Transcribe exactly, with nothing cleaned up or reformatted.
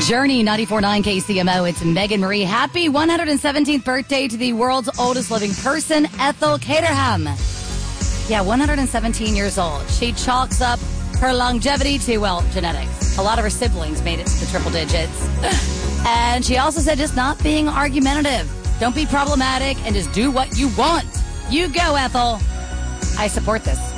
Journey ninety-four point nine K C M O. It's Megan Marie. Happy one hundred seventeenth birthday to the world's oldest living person, Ethel Caterham. Yeah, one hundred seventeen years old. She chalks up her longevity to, well, genetics. A lot of her siblings made it to the triple digits. And she also said just not being argumentative. Don't be problematic and just do what you want. You go, Ethel. I support this.